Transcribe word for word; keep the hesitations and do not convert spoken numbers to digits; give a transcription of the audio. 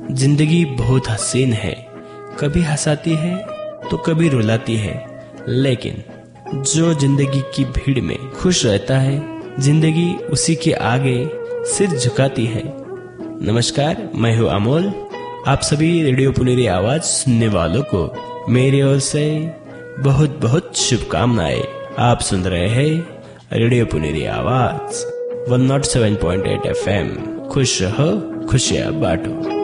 जिंदगी बहुत हसीन है, कभी हंसाती है तो कभी रुलाती है, लेकिन जो जिंदगी की भीड़ में खुश रहता है, जिंदगी उसी के आगे सिर झुकाती है। नमस्कार, मैं हूँ अमोल। आप सभी रेडियो पुनेरी आवाज सुनने वालों को मेरी ओर से बहुत बहुत शुभकामनाएं। आप सुन रहे हैं रेडियो पुनेरी आवाज एक सौ सात पॉइंट आठ एफ एम। खुश रहो, खुशियां बांटो।